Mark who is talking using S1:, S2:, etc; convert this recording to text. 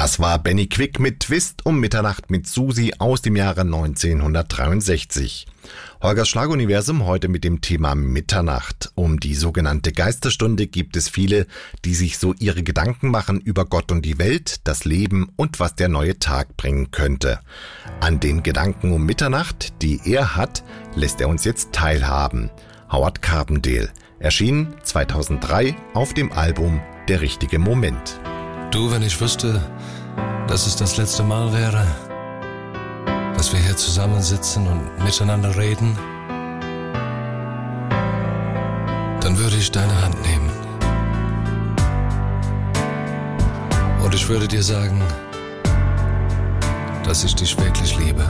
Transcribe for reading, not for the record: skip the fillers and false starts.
S1: Das war Benny Quick mit Twist um Mitternacht mit Susi aus dem Jahre 1963. Holgers Schlaguniversum heute mit dem Thema Mitternacht. Um die sogenannte Geisterstunde gibt es viele, die sich so ihre Gedanken machen über Gott und die Welt, das Leben und was der neue Tag bringen könnte. An den Gedanken um Mitternacht, die er hat, lässt er uns jetzt teilhaben. Howard Carpendale, erschienen 2003 auf dem Album Der richtige Moment.
S2: Du, wenn ich wüsste, dass es das letzte Mal wäre, dass wir hier zusammensitzen und miteinander reden, dann würde ich deine Hand nehmen. Und ich würde dir sagen, dass ich dich wirklich liebe.